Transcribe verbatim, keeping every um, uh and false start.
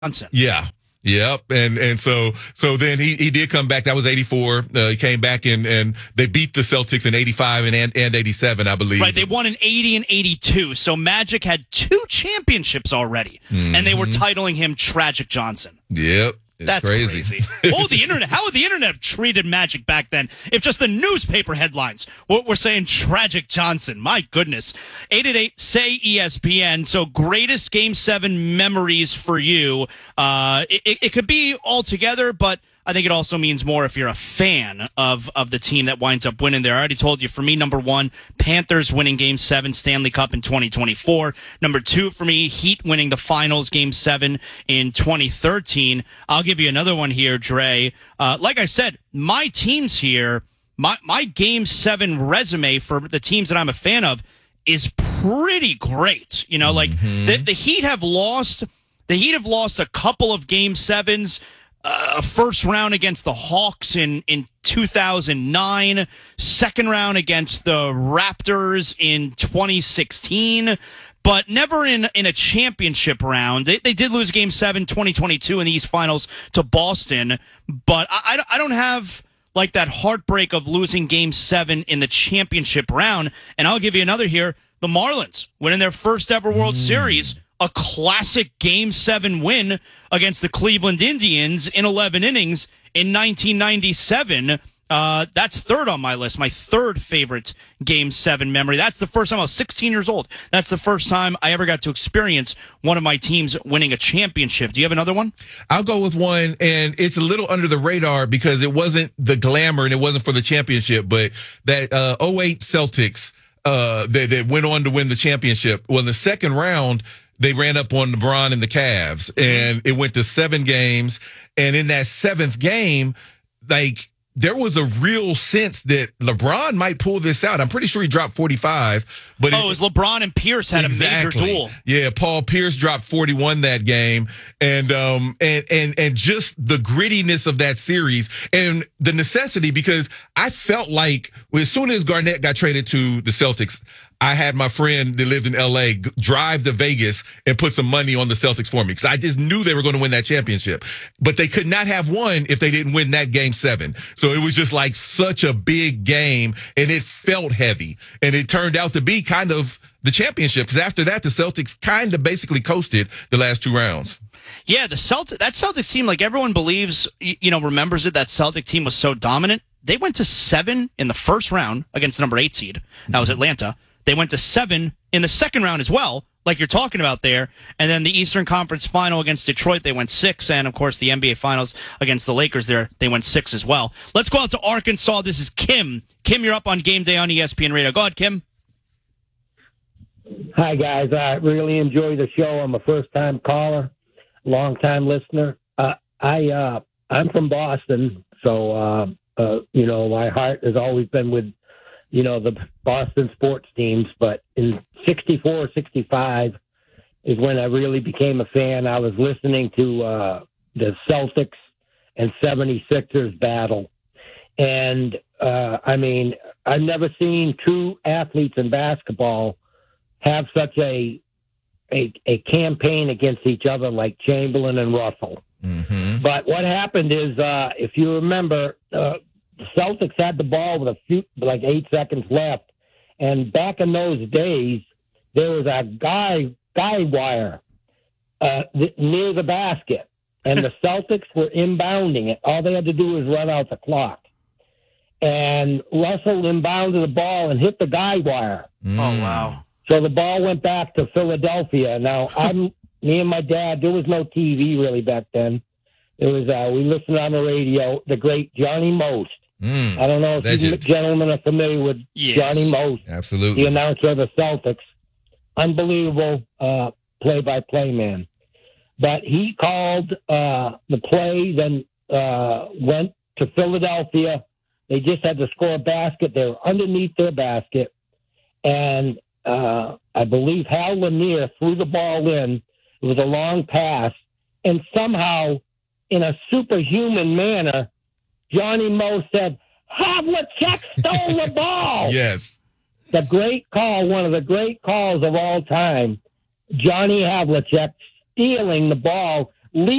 Johnson. Yeah. Yep. And and so so then he, he did come back. That was eighty-four. Uh, he came back and, and they beat the Celtics in eighty-five and, and, and eighty-seven, I believe. Right. They won in eighty and eighty-two. So Magic had two championships already. Mm-hmm. And they were titling him Tragic Johnson. Yep. It's That's crazy. crazy. Oh, the internet. How would the internet have treated Magic back then if just the newspaper headlines were, were saying Tragic Johnson? My goodness. eight eight eight, S A Y, E S P N. So greatest Game seven memories for you. Uh, it, it could be all together, but I think it also means more if you're a fan of, of the team that winds up winning there. I already told you, for me, number one, Panthers winning Game seven Stanley Cup in twenty twenty-four. Number two, for me, Heat winning the finals Game seven in twenty thirteen. I'll give you another one here, Dre. Uh, like I said, my teams here, my, my Game seven resume for the teams that I'm a fan of is pretty great. You know, like mm-hmm. the, the Heat have lost, the Heat have lost a couple of Game sevens. Uh, a first round against the Hawks in, in two thousand nine, second round against the Raptors in twenty sixteen, but never in, in a championship round. They, they did lose Game seven twenty twenty-two in the East Finals to Boston, but I, I don't have like that heartbreak of losing Game seven in the championship round. And I'll give you another here. The Marlins winning their first ever World mm. Series, a classic Game seven win against the Cleveland Indians in eleven innings in nineteen ninety-seven. Uh, that's third on my list, my third favorite Game seven memory. That's the first time I was sixteen years old. That's the first time I ever got to experience one of my teams winning a championship. Do you have another one? I'll go with one, and it's a little under the radar because it wasn't the glamour and it wasn't for the championship, but that uh, oh eight Celtics uh, that, that went on to win the championship. Well, in the second round, they ran up on LeBron and the Cavs, and it went to seven games. And in that seventh game, like, there was a real sense that LeBron might pull this out. I'm pretty sure he dropped forty-five. But oh, it, it was LeBron and Pierce had exactly. a major duel. Yeah, Paul Pierce dropped forty-one that game, and um and and and just the grittiness of that series and the necessity, because I felt like as soon as Garnett got traded to the Celtics, I had my friend that lived in L A drive to Vegas and put some money on the Celtics for me because I just knew they were going to win that championship. But they could not have won if they didn't win that Game seven. So it was just like such a big game, and it felt heavy. And it turned out to be kind of the championship because after that, the Celtics kind of basically coasted the last two rounds. Yeah, the Celtic that Celtics team, like everyone believes, you know, remembers it, that Celtic team was so dominant. They went to seven in the first round against the number eight seed. That was Atlanta. They went to seven in the second round as well, like you're talking about there. And then the Eastern Conference Final against Detroit, they went six. And, of course, the N B A Finals against the Lakers there, they went six as well. Let's go out to Arkansas. This is Kim. Kim, you're up on Game Day on E S P N Radio. Go ahead, Kim. Hi, guys. I really enjoy the show. I'm a first-time caller, long-time listener. Uh, I, uh, I'm from Boston, so, uh, uh, you know, my heart has always been with you know, the Boston sports teams, but in sixty-four, sixty-five is when I really became a fan. I was listening to uh, the Celtics and seventy-sixers battle. And, uh, I mean, I've never seen two athletes in basketball have such a, a, a campaign against each other like Chamberlain and Russell. Mm-hmm. But what happened is, uh, if you remember, uh, the Celtics had the ball with a few, like eight seconds left, and back in those days, there was a guy guy wire uh, th- near the basket, and the Celtics were inbounding it. All they had to do was run out the clock, and Russell inbounded the ball and hit the guy wire. Mm. Oh wow! So the ball went back to Philadelphia. Now I'm me and my dad. There was no T V really back then. It was uh, we listened on the radio. The great Johnny Most. Mm, I don't know if you gentlemen are familiar with yes. Johnny Most, absolutely, the announcer of the Celtics. Unbelievable uh, play-by-play man. But he called uh, the play, then uh, went to Philadelphia. They just had to score a basket. They were underneath their basket. And uh, I believe Hal Lanier threw the ball in. It was a long pass. And somehow, in a superhuman manner, Johnny Most said, Havlicek stole the ball. Yes. The great call, one of the great calls of all time. Johnny Havlicek stealing the ball Lee